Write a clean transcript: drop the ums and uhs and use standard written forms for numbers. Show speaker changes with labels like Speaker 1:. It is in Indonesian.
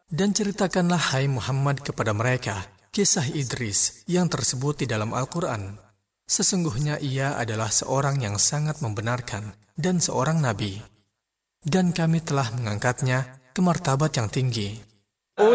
Speaker 1: Dan ceritakanlah hai Muhammad kepada mereka kisah Idris yang tersebut di dalam Al-Quran. Sesungguhnya ia adalah seorang yang sangat membenarkan dan seorang nabi. Dan kami telah mengangkatnya ke martabat yang tinggi.